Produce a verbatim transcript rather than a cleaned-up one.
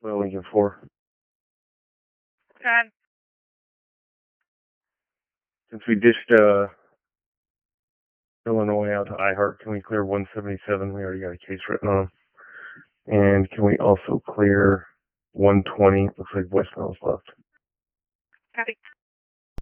Well, Lincoln four. God. Since we dished uh, Illinois out to iHeart, can we clear one seventy-seven? We already got a case written on them. And can we also clear one twenty? Looks like voicemail's left. Copy.